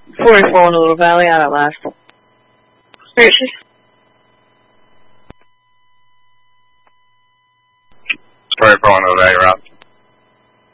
44 in the Little Valley out at last. Where is she? Sorry for one of that, you're out.